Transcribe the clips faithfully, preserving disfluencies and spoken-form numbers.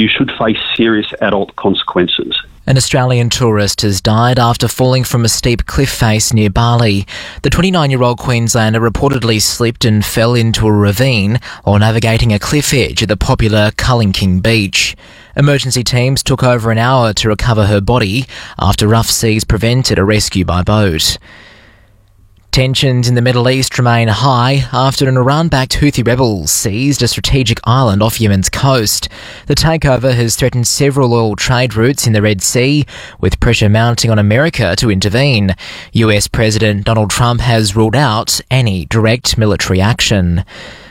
you should face serious adult consequences. An Australian tourist has died after falling from a steep cliff face near Bali. The twenty-nine-year-old Queenslander reportedly slipped and fell into a ravine while navigating a cliff edge at the popular Culling King Beach. Emergency teams took over an hour to recover her body after rough seas prevented a rescue by boat. Tensions in the Middle East remain high after an Iran-backed Houthi rebels seized a strategic island off Yemen's coast. The takeover has threatened several oil trade routes in the Red Sea, with pressure mounting on America to intervene. U S President Donald Trump has ruled out any direct military action.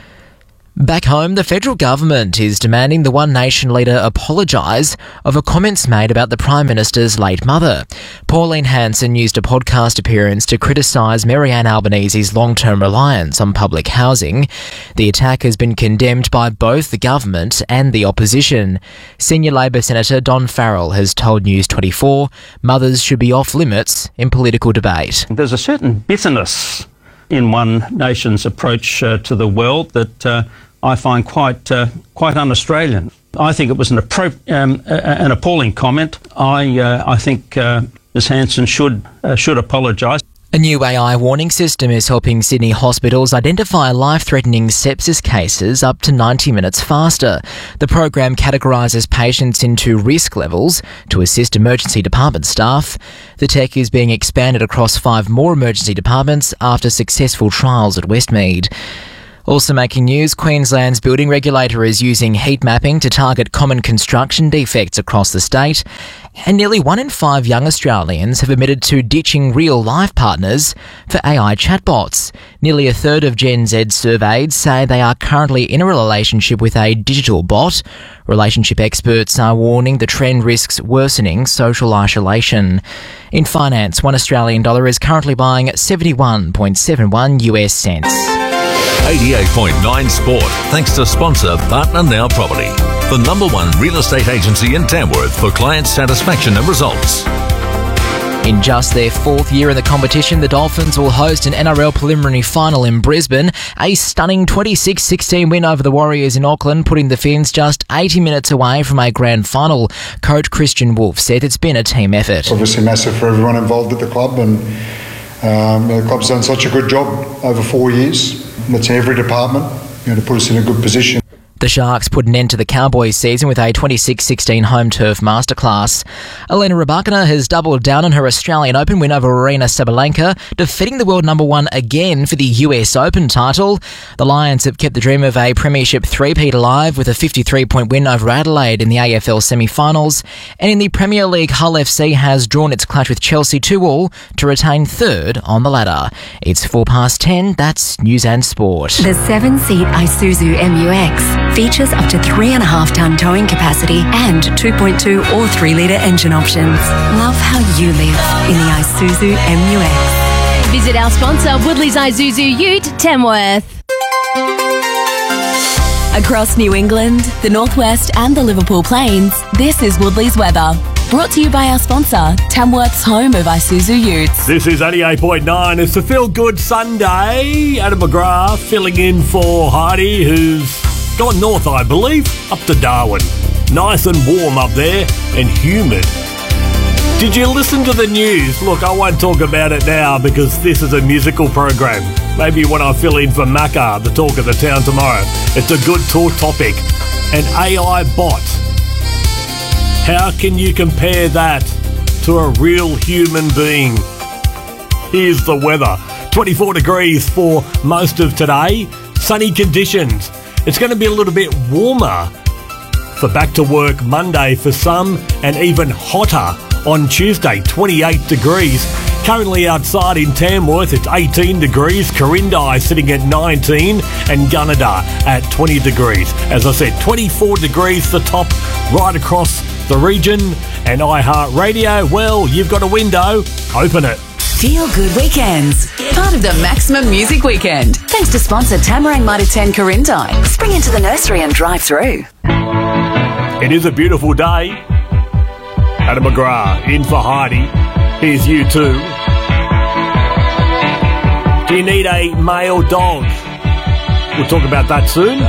Back home, the federal government is demanding the One Nation leader apologise over comments made about the Prime Minister's late mother. Pauline Hanson used a podcast appearance to criticise Marianne Albanese's long-term reliance on public housing. The attack has been condemned by both the government and the opposition. Senior Labor Senator Don Farrell has told News twenty-four mothers should be off limits in political debate. There's a certain bitterness in One Nation's approach uh, to the world that uh, I find quite uh, quite un-Australian. I think it was an, appro- um, uh, an appalling comment. I uh, I think uh, Miz Hanson should uh, should apologise. A new A I warning system is helping Sydney hospitals identify life-threatening sepsis cases up to ninety minutes faster. The program categorises patients into risk levels to assist emergency department staff. The tech is being expanded across five more emergency departments after successful trials at Westmead. Also making news, Queensland's building regulator is using heat mapping to target common construction defects across the state. And nearly one in five young Australians have admitted to ditching real-life partners for A I chatbots. Nearly a third of Gen Z surveyed say they are currently in a relationship with a digital bot. Relationship experts are warning the trend risks worsening social isolation. In finance, one Australian dollar is currently buying seventy-one point seven one U S cents. eighty-eight point nine Sport, thanks to sponsor Partner Now Property, the number one real estate agency in Tamworth for client satisfaction and results. In just their fourth year in the competition, the Dolphins will host an N R L preliminary final in Brisbane. A stunning twenty-six sixteen win over the Warriors in Auckland, putting the Finns just eighty minutes away from a grand final. Coach Christian Wolf said it's been a team effort. It's obviously massive for everyone involved at the club, and um, the club's done such a good job over four years. That's in every department, you know, to put us in a good position. The Sharks put an end to the Cowboys season with a twenty-six sixteen home turf masterclass. Elena Rybakina has doubled down on her Australian Open win over Aryna Sabalenka, defeating the world number one again for the U S Open title. The Lions have kept the dream of a premiership three-peat alive with a fifty-three point win over Adelaide in the A F L semi-finals. And in the Premier League, Hull F C has drawn its clash with Chelsea two all to retain third on the ladder. It's four past ten, that's News and Sport. The seven-seat Isuzu M U X features up to three and a half tonne towing capacity and two point two or three litre engine options. Love how you live in the Isuzu M U X. Visit our sponsor, Woodley's Isuzu Ute, Tamworth. Across New England, the Northwest and the Liverpool Plains, this is Woodley's weather. Brought to you by our sponsor, Tamworth's home of Isuzu Utes. This is eighty-eight point nine. It's the Feel Good Sunday. Adam McGrath filling in for Heidi, who's gone north, I believe, up to Darwin. Nice and warm up there and humid. Did you listen to the news? Look, I won't talk about it now because this is a musical program. Maybe when I fill in for Macca, the talk of the town tomorrow. It's a good talk topic. An A I bot. How can you compare that to a real human being? Here's the weather. twenty-four degrees for most of today. Sunny conditions. It's going to be a little bit warmer for back to work Monday for some, and even hotter on Tuesday, twenty-eight degrees. Currently outside in Tamworth, it's eighteen degrees. Corindi sitting at nineteen and Gunnedah at twenty degrees. As I said, twenty-four degrees the top right across the region. And iHeartRadio, well, you've got a window. Open it. Feel Good Weekends, part of the Maximum Music Weekend. Thanks to sponsor Tamarang Mitre ten Corindi. Spring into the nursery and drive through. It is a beautiful day. Adam McGrath in for Heidi. Here's you too. Do you need a male dog? We'll talk about that soon.